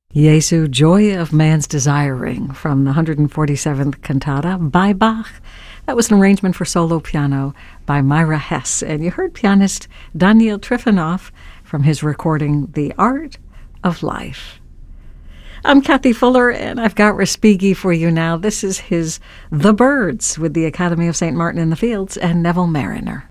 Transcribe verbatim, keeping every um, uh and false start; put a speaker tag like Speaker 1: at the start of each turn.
Speaker 1: Jesu, Joy of Man's Desiring, from the one hundred forty-seventh Cantata by Bach. That was an arrangement for solo piano by Myra Hess. And you heard pianist Daniel Trifonov from his recording, The Art of Life. I'm Kathy Fuller, and I've got Respighi for you now. This is his The Birds with the Academy of Saint Martin in the Fields and Neville Marriner.